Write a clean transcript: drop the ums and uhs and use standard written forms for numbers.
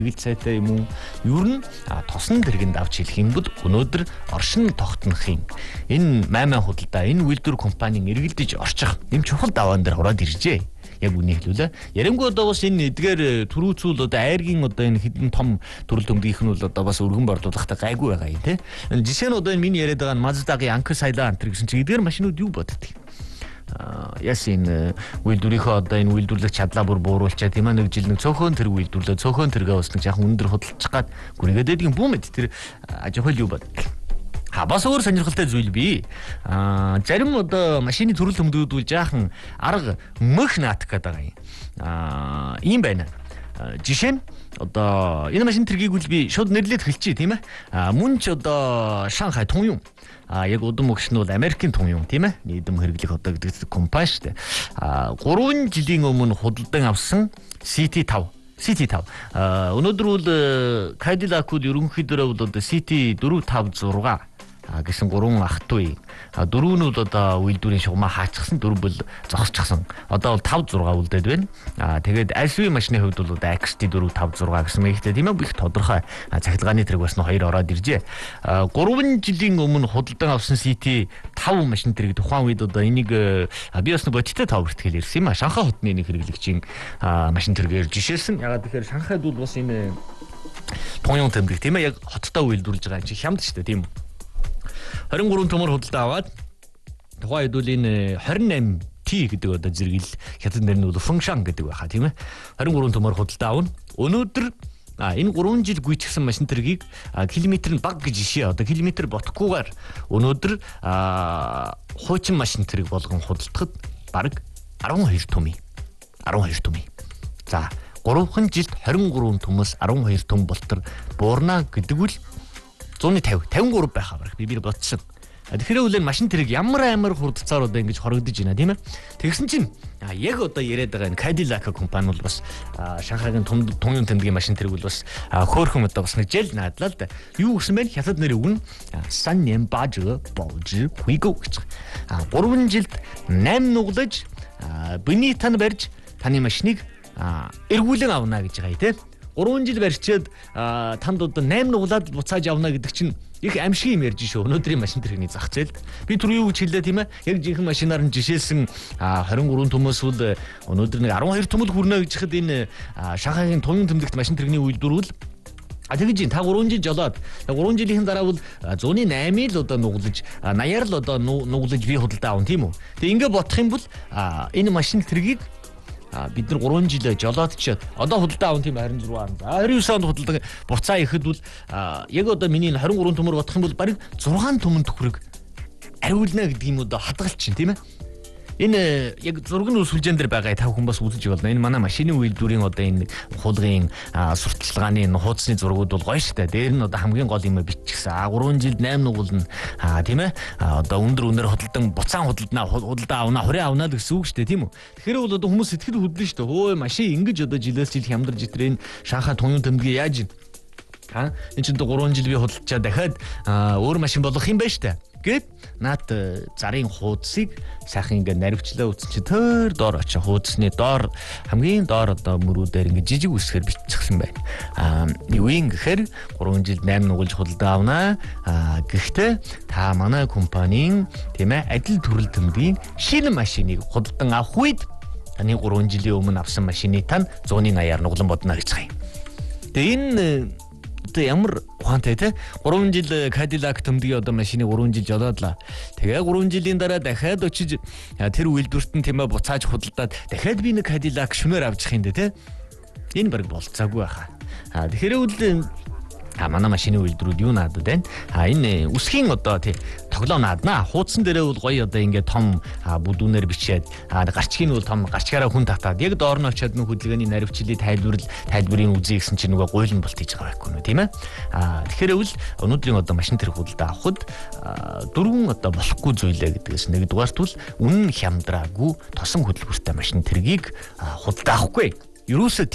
сайтай юм уу? Ер нь тосон тэргэнд авч хэлэх юм бол өнөөдөр оршин тогтнохын энэ 88 худалдаа энэ үйлдвэр компанийн эргэлдэж орчих юм чухал даваан дээр ороод иржээ. Яг үнийг хэлүүлээ. Ярангуй одоо бас энэ эдгээр төрүүцүүл одоо айргийн одоо энэ хэдэн том төрөл төмдгийнх нь бол одоо бас өргөн борлуулахтай гайгүй байгаа юм тий. Жишээ нь одоо энэ миний яриад байгаа Mazda-гийн Anka Saila антер гэсэн чинь эдгээр машинууд юу боддог? Ясын үйлдвэрийнхөө одоо энэ үйлдвэрлэх чадлаа бүр бууруулчаа тийм ээ нэг жил нэг цөөхөн тэрэг үйлдвэрлээ цөөхөн тэргээ бас нэг жаахан өндөр худалдаж гад гүргээд байдаг юм бүү мэд тэр ажихол юу бод. Бас өөр сонирхолтой зүйл бий. Зарим одоо машины төрөл төмдүүд үл жаахан арга мөх наатах гэдэг юм байна. Жишээ нь одоо энэ машин тэргийг үл би шууд нэрлээд хэлчихье тийм ээ. Мөн ч одоо Шанхай Туньюн яг удам өгш нь бол Америкийн Туньюн тийм ээ. Нийгэм хэрэглэх одоо гэдэг компани шүү дээ. 3 жилийн өмнө худалдан авсан CT5. Өнөөдөр бол Cadillac-ууд ерөнхийдөө бол одоо CT 456 гэсэн 3 ах トゥ 4 нь бол одоо үйлдвэрийн шугамаа хаачихсан 4 бол зогсчихсан. Одоо бол 5 6 үлдээд байна. Тэгээд SUV машины хувьд бол XT 456 гэсэн мээгтэй тийм ээ их тодорхой цахилгааны тэрэг бас нь 2 ороод иржээ. 3 жилийн өмнө худалдан авсан CT 5 машин тэрэг тухайн үед одоо энийг би бас бодиттой таврт хэл ирсэн юм а. Шанхай хотны нэг хэрэглэгчийн машин тэргээр жишээлсэн. Ягаад тэгэхээр Шанхайд бол бас энэ Туньюн тэмдэг тийм ээ яг хоттой үйлдвэрлэж байгаа юм чи хямд шүү дээ тийм үү. 23 төмөр худалдаа аваад тухайн үед бол энэ 28T гэдэг одоо зэрэгэл хятад нэр нь бол Фэншан гэдэг байхаа тийм ээ. 23 төмөр худалдаа авна. Өнөөдөр энэ 3 жил гүйчихсэн машин тэргийг километр нь баг гэж ишээ одоо километр ботхгүйгээр өнөөдөр хуучин машин тэрэг болгон худалдахад баг 12 төмий. За 3хан жилд 23 төмөөс 12 төм болтор буурна гэдэг үл 150 53 байхаа барах би бодсон. Тэгэхээр үл машин тэрэг ямар амар хурдцаар одоо ингэж хорогдож байна тийм ээ. Тэгсэн чинь яг одоо яриад байгаа энэ Cadillac компани бол бас Шанхайгийн Туньюн тэмдгийн машин тэрэг бол бас хөөхөн одоо бас нэг жил наадлаа л да. Юу гэсэн бэ? Хятад нэр өгнө. Сан нэм бажи болжи хуйго гэж. 3 жилд 8 нуглаж биний тань барьж таны машиныг эргүүлэн авна гэж байгаа тийм. 3 жил барьчаад танд одоо 8 нуглаад буцааж явна гэдэг чинь их амшиг юм ярьж шүү. Өнөөдрийн машин тэрэгний зах зээлд. Би түр юу гэж хэллээ тийм ээ. Яг жинхэнэ машинаар нь жишээлсэн 23 төмөөс үл өнөөдөр нэг 12 төмөл хүрнэ гэж хэд энэ Шанхайгийн Туньюн тэмдэгт машин тэрэгний үйлдвэрүүл тэгэж та 3 жил жолоод 3 жилийн дараа бол 108 л одоо нуглаж 80-аар л одоо нуглаж би худалдаа авна тийм үү. Тэг ингээ бодох юм бол энэ машин тэргийг бид нар 3 жилээ жолоод ч одоо худалдаа авах тийм 26 он. 29 онд худалдаа буцаа ихэд бол яг одоо миний 23 төмөр бодох юм бол бараг 6 төмөн төхрөг ариулна гэдэг юм одоо хадгалж чинь тийм ээ. Энэ яг зургийн үсвэлжэн дээр байгаа 5 хүн бас үзэж болно. Энэ манай машины үйлдвэрийн одоо энэ хулгын сурталчилгааны хуудасны зургууд бол гоё штэ. Дээр нь одоо хамгийн гол юм биччихсэн. 3 жилд 8 нугуулна. Тийм ээ. Одоо өндөр худалдан буцаан худалдаа авна, хорийн авна гэсэн үг штэ, тийм үү? Тэгэхээр бол одоо хүмүүс сэтгэл хөдлөн штэ. Хөөе машин ингэж одоо жилээс жил хямдарж итрэн Шанхай Туньюн тэмдгээ яаж энэ чинь 3 жил би худалдачаа дахиад өөр машин болох юм байна штэ. Гэт наад зарын хуудсыг сайхан ингээ наривчлаа үтсэн чи төр доор очиж хуудсны доор хамгийн доор одоо мөрүүдээр ингээ жижиг үсгээр биччихсэн байна. Юу юм гэхээр 3 жил 8 нугалж худалдаа авнаа. Гэхдээ та манай компанийн тийм ээ адил төрөл төмдгийн шинэ машиныг худалдан авах үед таны 3 жилийн өмнө авсан машиныг тань 180-аар нуглан бодно гэж байгаа юм. Тэгээ энэ ямар ухаантай те 3 жил Cadillac төмдгийн одоо машины 3 жил жолоодлаа. Тэгээ 3 жилийн дараа дахиад очиж тэр үйлдвэрт нь тийм ээ буцааж худалдаад дахиад би нэг Cadillac шөнөөр авчих юм дэ те. Энэ баг болцоогүй байхаа. Тэгэхээр үл манай машины үйлдвэрүүд юу наадад байна? Энэ үсгийн одоо тий тоглоо нааднаа. Хуудсан дээрээ бол гоё одоо ингээд том бүдүүнээр бичээд гарчгийн бол том гарчгаараа хүн татаад яг доор нь очиад нэг хөдөлгөөний наривчлалын тайлбарын үзье гэсэн чинь нөгөө гуйлан болт хийж байгаа байхгүй юу тийм ээ? Тэгэхээр үл өнөөдрийн одоо машин тэрэг худалдаа авахд дөрвөн одоо болохгүй зүйлээ гэдгээс нэгдүгээрт бол үнэн хямдраагүй тосон хөдөлгөөртэй машин тэргийг худалдаа авахгүй. Ерөөсөө